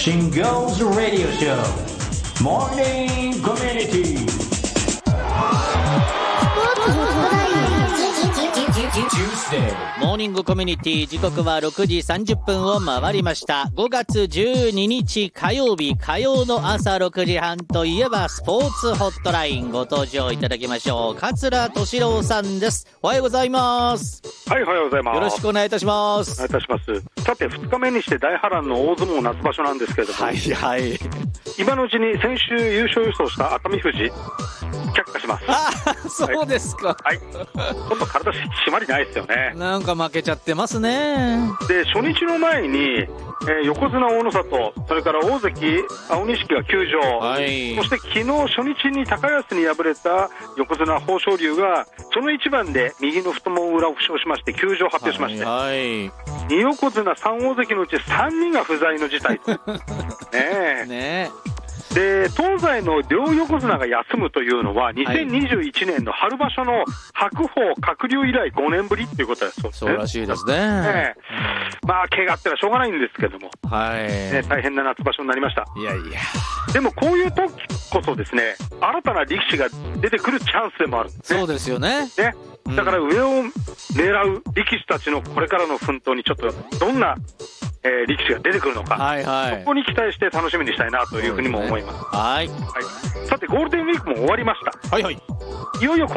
新ゴーズラディオショーモーニングコミュニティモーニングコミュニティ、時刻は6時30分を回りました。5月12日火曜日、火曜の朝6時半といえばスポーツホットライン、ご登場いただきましょう。桂敏郎さんです。おはようございます。 はい、おはようございます。 よろしくお願いいたします。 お願いいたします。さて、2日目にして大波乱の大相撲夏場所なんですけれども、 はいはい。 今のうちに先週優勝予想した熱海富士却下します。 あ、そうですか。 はい、ちょっと体締まりないですよね。 なんか負けちゃってますね。 で、初日の前に、横綱大野里、それから大関青錦が休場、 はい、 そして昨日初日に高安に敗れた横綱豊昇龍がその一番で右の太もも裏を負傷しまして休場を発表しまして、 はいはい、 2横綱3大関のうち3人が不在の事態ねで、東西の両横綱が休むというのは2021年の春場所の白鵬鶴竜以来5年ぶりっていうことだそうですね。 そうらしいですね。 まあ怪我ってのはしょうがないんですけども、 はいね、 大変な夏場所になりました。 いやいや、 でもこういう時こそですね、新たな力士が出てくるチャンスでもあるんですね。 そうですよね。 だから上を狙う力士たちのこれからの奮闘にちょっとどんな力士が出てくるのか、 はいはい、 そこに期待して楽しみにしたいなというふうにも思います。 はい、 さてゴールデンウィークも終わりました。 はいはい、 いよいよ